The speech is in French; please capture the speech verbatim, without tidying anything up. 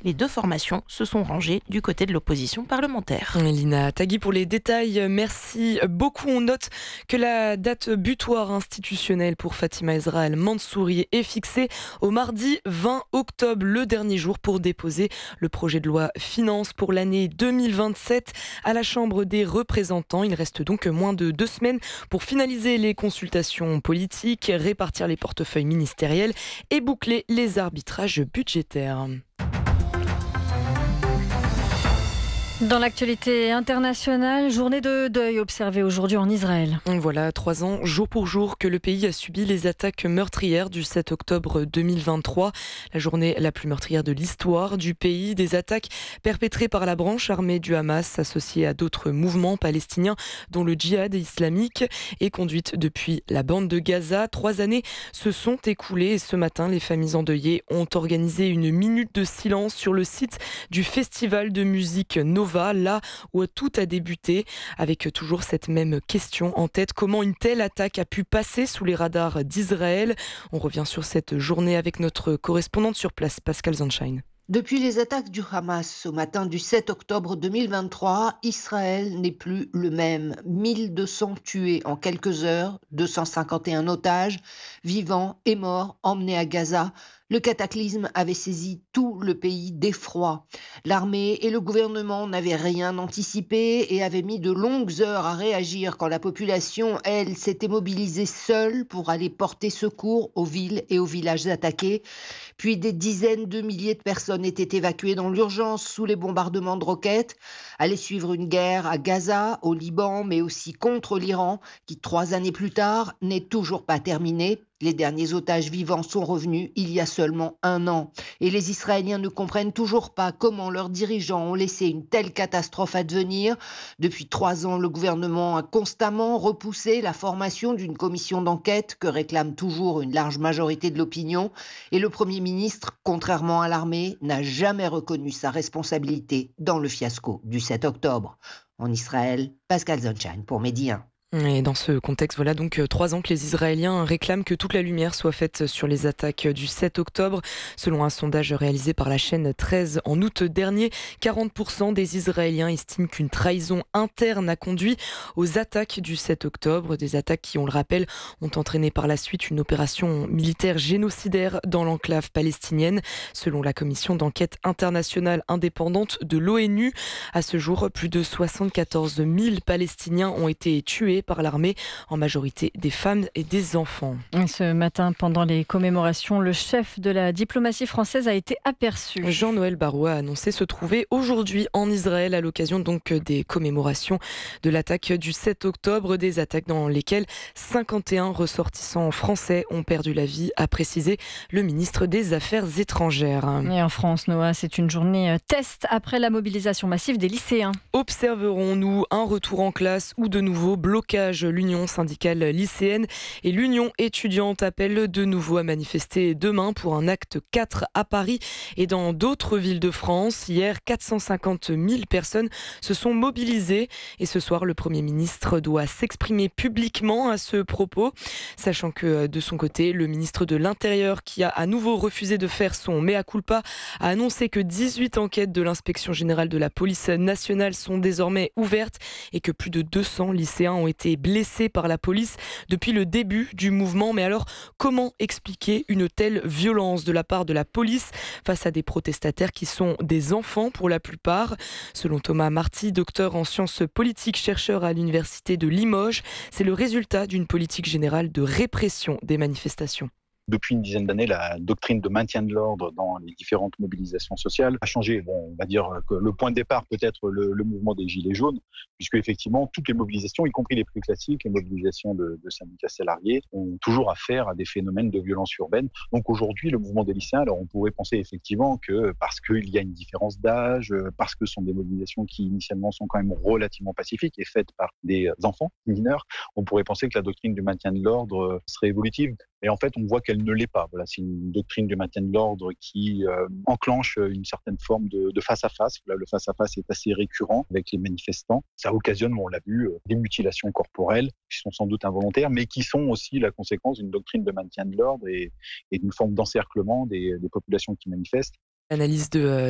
Les deux formations se sont rangées du côté de l'opposition parlementaire. Lina Tagui pour les détails, merci beaucoup. On note que la date butoir institutionnelle pour Fatima Ezra El Mansouri est fixée au mardi vingt octobre, le dernier jour pour déposer le projet de loi finances pour l'année deux mille vingt-sept à la Chambre des représentants. Il reste donc moins de deux semaines pour finaliser les consultations politiques, répartir les portefeuilles ministériels et boucler les arbitrages budgétaires. Dans l'actualité internationale, journée de deuil observée aujourd'hui en Israël. Voilà, trois ans, jour pour jour, que le pays a subi les attaques meurtrières du sept octobre deux mille vingt-trois. La journée la plus meurtrière de l'histoire du pays. Des attaques perpétrées par la branche armée du Hamas, associée à d'autres mouvements palestiniens, dont le djihad islamique, et conduite depuis la bande de Gaza. Trois années se sont écoulées et ce matin, les familles endeuillées ont organisé une minute de silence sur le site du festival de musique Nova, là où tout a débuté, avec toujours cette même question en tête: comment une telle attaque a pu passer sous les radars d'Israël? On revient sur cette journée avec notre correspondante sur place, Pascal Zanschein. Depuis les attaques du Hamas au matin du sept octobre deux mille vingt-trois, Israël n'est plus le même. mille deux cents tués en quelques heures, deux cent cinquante et un otages, vivants et morts, emmenés à Gaza. Le cataclysme avait saisi tout le pays d'effroi. L'armée et le gouvernement n'avaient rien anticipé et avaient mis de longues heures à réagir quand la population, elle, s'était mobilisée seule pour aller porter secours aux villes et aux villages attaqués. Puis des dizaines de milliers de personnes étaient évacuées dans l'urgence sous les bombardements de roquettes. Allait suivre une guerre à Gaza, au Liban, mais aussi contre l'Iran, qui trois années plus tard n'est toujours pas terminée. Les derniers otages vivants sont revenus il y a seulement un an. Et les Israéliens ne comprennent toujours pas comment leurs dirigeants ont laissé une telle catastrophe advenir. Depuis trois ans, le gouvernement a constamment repoussé la formation d'une commission d'enquête que réclame toujours une large majorité de l'opinion. Et le Premier ministre, contrairement à l'armée, n'a jamais reconnu sa responsabilité dans le fiasco du sept octobre. En Israël, Pascal Zonshine pour Midi un. Et dans ce contexte, voilà donc euh, trois ans que les Israéliens réclament que toute la lumière soit faite sur les attaques du sept octobre. Selon un sondage réalisé par la chaîne treize en août dernier, quarante pour cent des Israéliens estiment qu'une trahison interne a conduit aux attaques du sept octobre. Des attaques qui, on le rappelle, ont entraîné par la suite une opération militaire génocidaire dans l'enclave palestinienne. Selon la commission d'enquête internationale indépendante de l'ONU, à ce jour, plus de soixante-quatorze mille Palestiniens ont été tués par l'armée, en majorité des femmes et des enfants. Ce matin, pendant les commémorations, le chef de la diplomatie française a été aperçu. Jean-Noël Barrot a annoncé se trouver aujourd'hui en Israël à l'occasion donc des commémorations de l'attaque du sept octobre, des attaques dans lesquelles cinquante et un ressortissants français ont perdu la vie, a précisé le ministre des Affaires étrangères. Et en France, Noah, c'est une journée test après la mobilisation massive des lycéens. Observerons-nous un retour en classe ou de nouveau blocage? L'Union syndicale lycéenne et l'Union étudiante appellent de nouveau à manifester demain pour un acte quatre à Paris et dans d'autres villes de France. Hier, quatre cent cinquante mille personnes se sont mobilisées et ce soir, le Premier ministre doit s'exprimer publiquement à ce propos, sachant que de son côté, le ministre de l'Intérieur, qui a à nouveau refusé de faire son mea culpa, a annoncé que dix-huit enquêtes de l'Inspection générale de la police nationale sont désormais ouvertes et que plus de deux cents lycéens ont été blessés par la police depuis le début du mouvement. Mais alors, comment expliquer une telle violence de la part de la police face à des protestataires qui sont des enfants pour la plupart? Selon Thomas Marty, docteur en sciences politiques, chercheur à l'université de Limoges, c'est le résultat d'une politique générale de répression des manifestations. Depuis une dizaine d'années, la doctrine de maintien de l'ordre dans les différentes mobilisations sociales a changé. Bon, on va dire que le point de départ peut être le, le mouvement des Gilets jaunes, puisque effectivement toutes les mobilisations, y compris les plus classiques, les mobilisations de, de syndicats salariés, ont toujours affaire à des phénomènes de violence urbaine. Donc aujourd'hui, le mouvement des lycéens, alors on pourrait penser effectivement que parce qu'il y a une différence d'âge, parce que ce sont des mobilisations qui initialement sont quand même relativement pacifiques et faites par des enfants mineurs, on pourrait penser que la doctrine du maintien de l'ordre serait évolutive. Et en fait, on voit qu'elle ne l'est pas. Voilà, c'est une doctrine du maintien de l'ordre qui euh, enclenche une certaine forme de, de face-à-face. Là, le face-à-face est assez récurrent avec les manifestants. Ça occasionne, on l'a vu, euh, des mutilations corporelles qui sont sans doute involontaires, mais qui sont aussi la conséquence d'une doctrine de maintien de l'ordre et, et d'une forme d'encerclement des, des populations qui manifestent. Analyse de